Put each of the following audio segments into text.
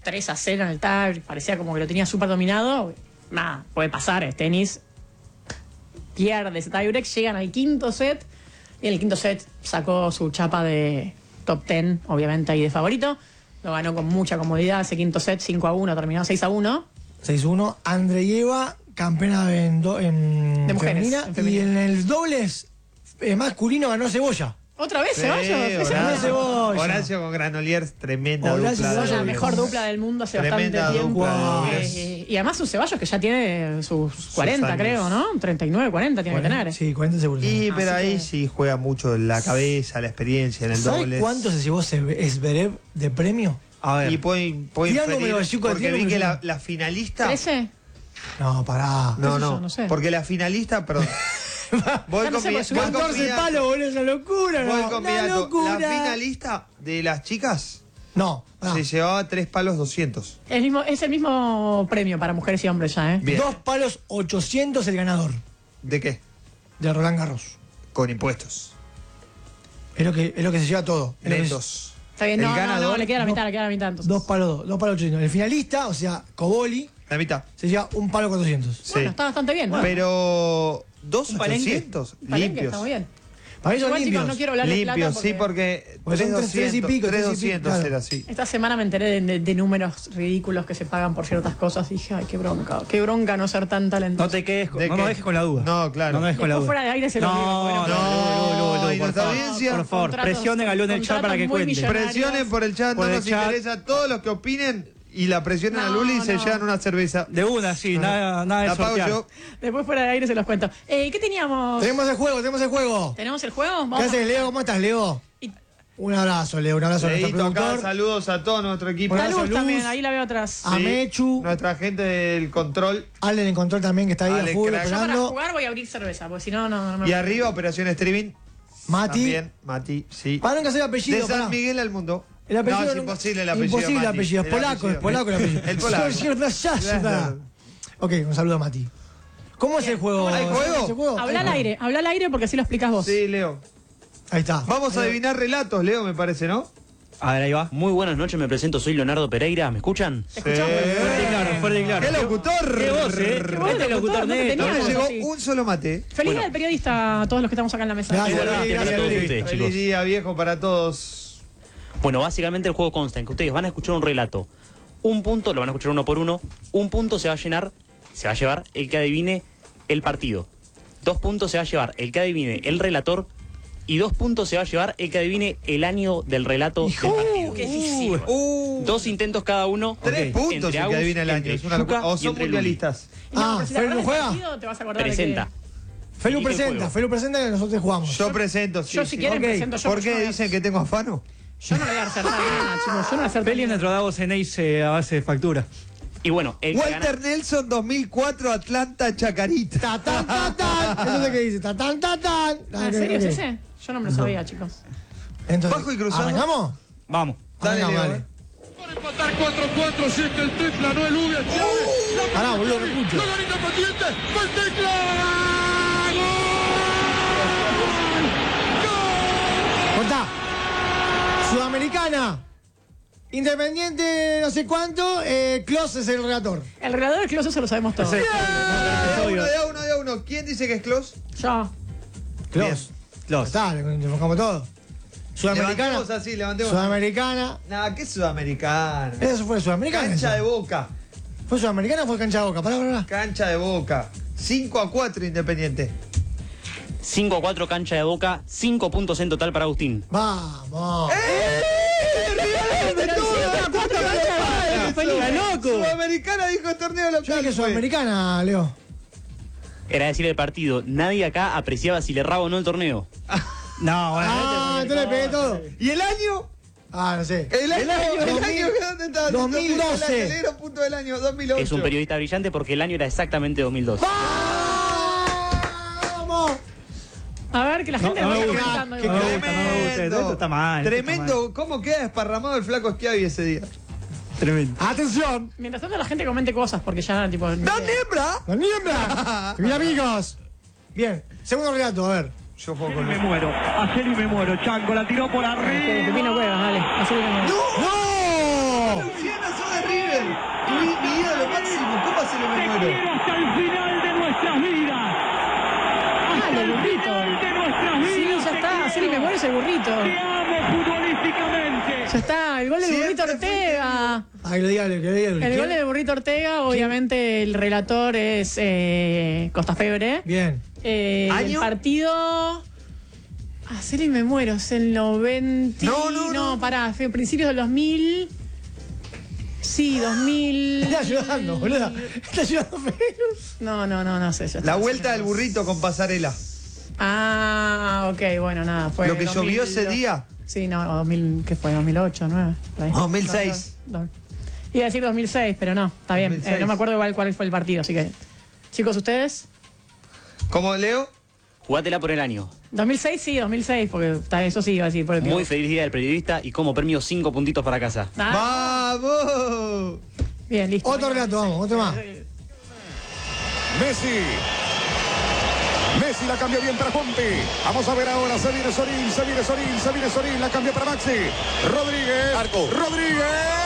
3-0 en el tie, parecía como que lo tenía súper dominado. Nada, puede pasar, es tenis. Pierde ese tiebreak, llegan al quinto set. Y en el quinto set sacó su chapa de top 10, obviamente ahí de favorito. Lo ganó con mucha comodidad ese quinto set, 5-1, terminó 6-1. 6-1, Andreeva, campeona de mujeres, femenina. Y en el dobles masculino ganó Cebolla. ¿Otra vez Ceballos? Horacio con Granollers, tremenda Horacio dupla. La mejor dupla del mundo hace Tremenda bastante tiempo. dupla. Y además un Ceballos que ya tiene sus 40, años. creo, ¿no? 39, 40 tiene que tener. Sí, 40 seguro. Y pero Así ahí que- sí juega mucho la cabeza, la experiencia en el ¿Sabes doble. cuánto se llevó Zverev de premio? A ver. Y puedo Tirándome inferir, los chicos, porque vi tirándome que los la finalista... ¿13? No, pará. No, ¿Qué sé no, yo? No sé. porque la finalista, perdón. Voy Ya no con sé, mi, pues, voy con 14 mi dato. palos, boludo, esa locura, Voy no. con mi Una dato. locura. La finalista de las chicas No, pará. se llevaba 3 palos 200. Es el mismo premio para mujeres y hombres ya, ¿eh? Bien. 2 palos 800 el ganador ¿De qué? de Roland Garros. Con impuestos. Es lo que se lleva todo. Es lo que Netos. Está bien, El no, ganador, le queda la mitad, entonces. 2 palos 800. El finalista, o sea, Coboli, La mitad. se lleva 1 palo 400. Bueno, Sí. está bastante bien, ¿no? Pero Un palenque. 2.800 Palenque, limpios. está muy bien. Para mí son Igual, chicos, limpios. no quiero hablar de plata Limpios, sí, porque Porque son 3 y pico, 3.200 claro. era así. Esta semana me enteré de números ridículos que se pagan por ciertas cosas y dije, ay, qué bronca no ser tan talentoso. No te quedes con, ¿De no qué? nos dejes con la duda. No, claro. No nos dejes con la Después duda. fuera de aire se lo digo, bueno, No, y por nuestra favor. audiencia, Por favor, Contratos- presione Galú en el chat para que contratos muy cuente. millonarios. presionen por el chat, Por no el nos chat. interesa. Todos los que opinen y la presionen a No, Luli y se no. llevan una cerveza. De una, sí, nada de La pago sortear. yo. Después fuera de aire se los cuento. ¿Qué teníamos? Tenemos el juego. ¿Tenemos el juego? ¿Qué Vamos. haces, Leo? ¿Cómo estás, Leo? Y- Un abrazo, Leo. Un abrazo a nuestro Leíto acá, productor. saludos a todo nuestro equipo. Hola. La luz Luz. también, ahí la veo atrás. A Mechu. Nuestra gente del control. Allen en control también, que está ahí Ale, a full crack. Yo para operando. jugar voy a abrir cerveza, porque si no, no me... Y arriba, Operación Streaming. Mati. También, Mati, sí. Para nunca hacer el De apellido. San pará. Miguel al mundo. El apellido no, es nunca- imposible el apellido. Imposible el Mati. apellido. Es El polaco, apellido. es polaco el apellido. El polaco. Claro. Ok, un saludo a Mati. ¿Cómo es el juego? ¿Hay juego? ¿Es el juego? Habla al aire porque así lo explicas vos. Sí, Leo. Ahí está. Vamos a adivinar relatos, Leo, me parece, ¿no? A ver, ahí va. Muy buenas noches, me presento, soy Leonardo Pereira, ¿me escuchan? ¿Escuchamos? Fuerte y claro, fuerte y claro. ¡Qué locutor! Qué voz, Qué voz de Este locutor, no te neto. No teníamos me llegó así. un solo mate. Feliz día del periodista a todos los que estamos acá en la mesa. Gracias, Igualmente, gracias, para todos Luli. ustedes, Feliz chicos. día, viejo, para todos. Bueno, básicamente el juego consta en que ustedes van a escuchar un relato. Un punto, lo van a escuchar uno por uno. Un punto se va a llevar el que adivine el partido. 2 puntos se va a llevar el que adivine el relator. Y 2 puntos se va a llevar el que adivine el año del relato del partido. Qué difícil. 2 intentos cada uno. 3 puntos Entre el que Agus, adivina el año. entre Es una locura. Yuka O y son entre Luli. mundialistas. Ah, pero si te ¿Felu acordás del juega? partido, te vas a acordar Presenta. de Felu Dirige el presenta, juego. Felu presenta que nosotros jugamos. Yo presento, sí. Yo si sí. quieren Ok. presento yo. ¿Por yo qué no voy a- dicen que tengo afano? Yo no le voy a acertar nada, chicos. Yo no le voy a acertar Peli nada. entre Davos en Ace a base de factura. Y bueno, el que Walter gana... Nelson 2004 Atlanta Chacarita. Ta tan ta tan. Eso es lo que dice. Ta tan ta tan. ¿En serio es Ok. ese? Yo no me lo sabía, chicos. Entonces, Bajo y cruzado. ¿arrancamos? Vamos. Dale, Arrancamos, Leo. Para empatar 4-4, siente el tecla, no elude, Chávez. Pará, boludo, me escucho. La garita pendiente, fue el tecla. Cortá. Sudamericana. Independiente no sé cuánto. Klose es el relator. El relator del Closo se lo sabemos todos. Sí. De a uno. ¿Quién dice que es close? Yo. Klose. Los. Está, le enfocamos todo. Sudamericana. Levantemos así, levantemos. Sudamericana. Nah, ¿qué es sudamericana? Eso fue Sudamericana. Cancha de eso. Boca. ¿Fue Sudamericana o fue cancha de Boca? Pará. Cancha de Boca. 5-4 Independiente. 5-4 cancha de Boca, 5 puntos en total para Agustín. Vamos. Feliz. loco! Sudamericana dijo torneo local. Yo dije fue. Sudamericana, Leo. Era decir el partido, nadie acá apreciaba si le erraba o no el torneo. No, bueno. Ah, entonces le pegué todo. ¿Y el año? Ah, no sé. El año, 2000, ¿dónde está? 2012. El negro punto del año, 2008. Es un periodista brillante porque el año era exactamente 2002. ¡Vamos! A ver, que la gente no vaya me gusta. comentando. ¡Qué No me igual. gusta, no me gusta. Esto está mal, esto está Tremendo. ¿Cómo queda desparramado el flaco Schiavi ese día? Tremendo. ¡Atención! Mientras tanto la gente comente cosas porque ya tipo... ¡No niembra! ¡La niebla! ¡Mira, amigos! Bien, segundo relato, a ver. Yo juego con Me muero, ayer y me muero. Chango la tiró por arriba. Pepino Cuevas, dale. Así que no. ¡No! Luciano, sos de River. duro. hasta el final de nuestras vidas. Dale, el burrito. De nuestras vidas. Sí, ya está. Sí, me muero ese burrito. Te amo futbolísticamente. Ya está, el gol del Siempre burrito fue Ortega. Ah, que lo diga, que lo diga. El gol del burrito Ortega, obviamente el relator es Costa Febre. Bien. El ¿Año? partido. Celi, me muero, es el 90. No. Pará, fue principios del 2000. Sí, 2000. Está ayudando, boluda. Está ayudando Ferus. No sé. Ya está. La vuelta del burrito con pasarela. Ok, bueno, nada. Fue Lo que llovió ese día. Sí, no, 2000, ¿qué fue? 2008, 9. 2006. Iba a decir 2006, pero no, está bien. 2006. No me acuerdo igual cuál fue el partido, así que. Chicos, ¿ustedes? ¿Cómo, Leo? Jugátela por el año. 2006, sí, 2006, porque eso sí iba a decir. Por el Muy feliz día del periodista y como premio 5 puntitos para casa. ¡Vamos! Bien, listo. Otro relato, vamos, otro más. Messi la cambia bien para Conte. Vamos a ver ahora, se viene Sorín, la cambia para Maxi. Rodríguez. Arco. Rodríguez.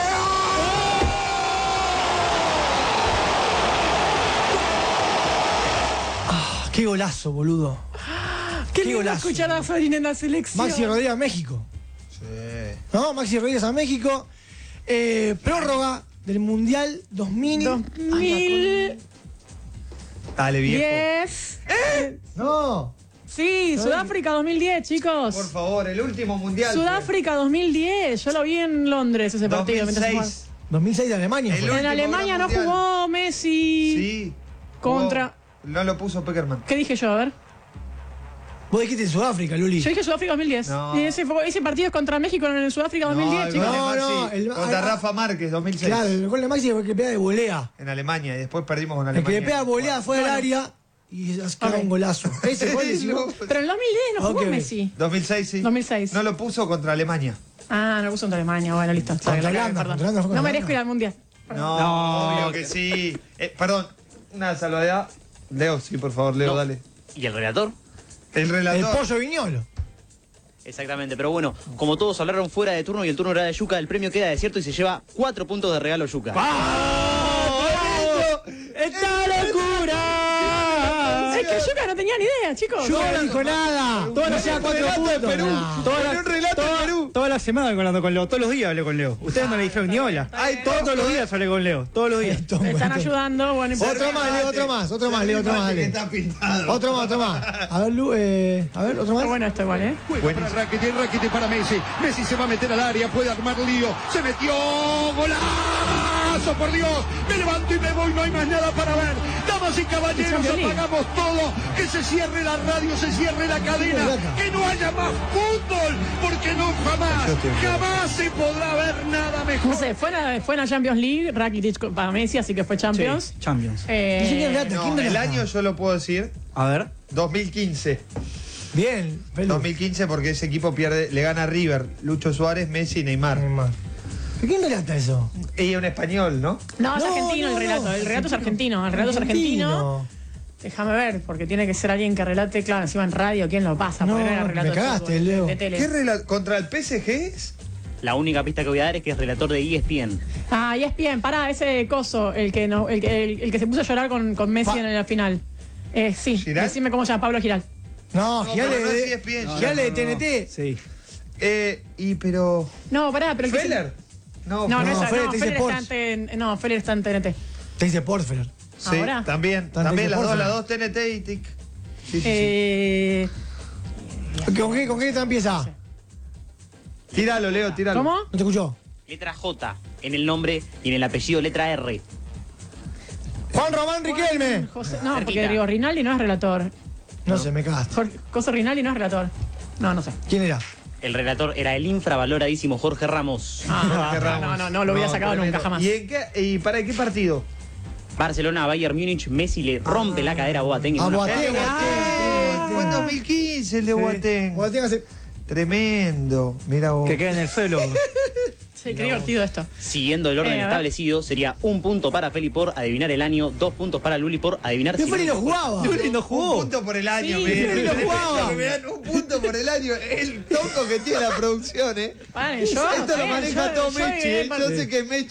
Qué golazo, boludo. Qué lindo golazo. escuchar a Sorín en la selección. Maxi Rodríguez a México. Sí. ¿No? Maxi Rodríguez a México. Prórroga del Mundial 2010. Dale, viejo. No. Sí, Sudáfrica 2010, chicos. Por favor, el último mundial. Sudáfrica 2010. Yo lo vi en Londres ese partido. 2006. 2006 de Alemania. El fue. En último Alemania no gran mundial. jugó Messi. Sí. Contra. No lo puso Peckerman. ¿Qué dije yo? A ver. Vos dijiste Sudáfrica, Luli. Yo dije Sudáfrica 2010. No. Y ese partido es contra México en el Sudáfrica 2010, el chicos. gol de No, Maxi no, contra Rafa Márquez, 2006. Claro, el gol de Maxi fue el que pega de volea. En Alemania, y después perdimos con El Alemania. que le pega volea fuera del área y queda un golazo. Ese gol No, Pero en el 2010 no jugó Ok. Messi. 2006, sí. 2006. No lo puso contra Alemania. No lo puso contra Alemania. Bueno, listo. Contra Holanda, Perdón. contra Holanda fue contra No merezco Holanda. ir al mundial. No, obvio que sí. Perdón, una salvedad. Leo, sí, por favor, Leo, No. dale. ¿Y el relator? El El relator. pollo viñolo. Exactamente, pero bueno, como todos hablaron fuera de turno y el turno era de Yuka, el premio queda desierto y se lleva 4 puntos de regalo Yuka. ¡Esta locura! Es que Yuka no tenía ni idea, chicos. Yo no dijo nada. Todas No las sea 4 relato de puntos. Perú. No. Con un relato de Perú. Toda la semana hablando con Leo, todos los días hablé con Leo. Ustedes no le dijeron ni hola. Ay, Todos los días hablé con Leo, todos los días. Me están ayudando. Bueno, Otro más, Leo, otro más, otro más, Leo, otro más, Que dale. está pintado. Otro más. A ver, Lu, a ver, otro más. bueno esto igual, ¿eh? Juega para Rakitic, Rakitic para Messi. Messi se va a meter al área, puede armar lío. Se metió. ¡Golazo, por Dios! Me levanto y me voy, no hay más nada para ver. Damas y caballeros, Champions League. apagamos todo. Que se cierre la radio, se cierre la cadena. Que no haya más fútbol, porque no jamás se podrá ver nada mejor. No sé, fue en la Champions League, Rakitic para Messi, así que fue Champions. Sí, Champions. ¿Quién relata? No, ¿Quién el relata? año yo lo puedo decir. A ver. 2015. Bien, Felu. 2015 porque ese equipo pierde, le gana a River, Lucho Suárez, Messi y Neymar. ¿Quién relata eso? Y un español, ¿no? No, es No, argentino no, el relato. no, El relato es argentino. El relato es argentino. Déjame ver, porque tiene que ser alguien que relate, claro, encima en radio, ¿quién lo pasa? No, Porque era relato me de cagaste, fútbol, Leo. de tele. ¿Qué contra el PSG es? La única pista que voy a dar es que es relator de ESPN. Y es bien, pará, ese coso, el que se puso a llorar con Messi en la final. Sí, ¿Giral? decime cómo se llama, Pablo Giral. No, No, Giale pero no es de ESPN, Giale de no. TNT. Sí. Pero. No, pará, pero el que se- ¿Feller? No, No, es Feller no, te dice Feller está Porsche. no, Feller está en TNT. Te dice Portfeller. Sí, ¿Ahora? también. Tanto También dice las Portland. dos TNT y TIC. Sí, sí, ¿Con qué letra empieza? sí. Tíralo, Leo, tíralo. ¿Cómo? ¿No te escuchó? Letra J en el nombre y en el apellido letra R. Juan Román Riquelme. José, no, porque Cerquita. digo, Rinaldi no es relator. No sé, me cagaste. José Rinaldi no es relator. No sé. ¿Quién era? El relator era el infravaloradísimo Jorge Ramos. Jorge Ramos. No lo hubiera sacado tremendo. nunca jamás. ¿Y para qué partido? Barcelona, Bayern Múnich, Messi le rompe la cadera a Boateng. en A una Boateng. Fue en 2015 el de Boateng. Boateng hace... Tremendo. Mira vos. Que quede en el suelo. Sí, qué divertido esto. Siguiendo el orden a ver. establecido, sería 1 punto para Feli por adivinar el año, 2 puntos para Luli por adivinar ¿Qué si Feli no jugaba? Luli no Un jugó. punto por el año, Sí, me Feli no jugaba. Me dan un punto por el año. El tonto que tiene la producción, ¿eh? Paren, Esto lo maneja todo Mechi. Yo sé que Mechi